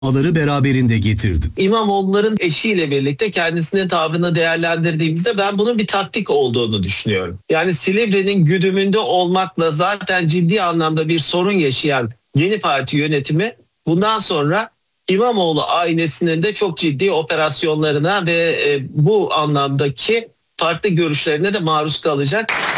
beraberinde getirdi. İmamoğlu'nların eşiyle birlikte kendisinin tavrını değerlendirdiğimizde ben bunun bir taktik olduğunu düşünüyorum. Yani Silivri'nin güdümünde olmakla zaten ciddi anlamda bir sorun yaşayan yeni parti yönetimi bundan sonra İmamoğlu ailesinin de çok ciddi operasyonlarına ve bu anlamdaki farklı görüşlerine de maruz kalacak.